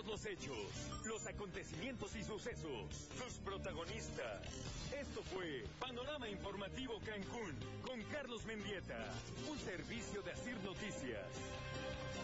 todos los hechos, los acontecimientos y sucesos, sus protagonistas. Esto fue Panorama Informativo Cancún con Carlos Mendieta, un servicio de Asir Noticias.